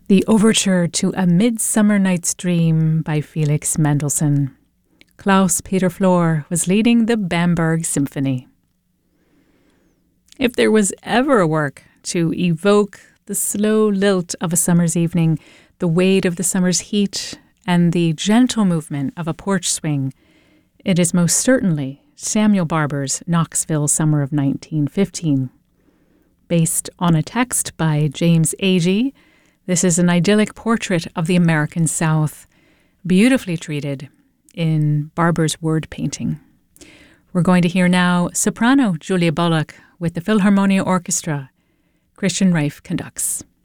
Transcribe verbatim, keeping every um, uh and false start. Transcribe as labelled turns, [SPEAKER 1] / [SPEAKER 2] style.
[SPEAKER 1] The Overture to A Midsummer Night's Dream by Felix Mendelssohn. Klaus Peter Flor was leading the Bamberg Symphony. If there was ever a work to evoke the slow lilt of a summer's evening, the weight of the summer's heat, and the gentle movement of a porch swing, it is most certainly Samuel Barber's Knoxville Summer of nineteen fifteen. Based on a text by James Agee, this is an idyllic portrait of the American South, beautifully treated in Barber's word painting. We're going to hear now soprano Julia Bullock with the Philharmonia Orchestra. Christian Reif conducts.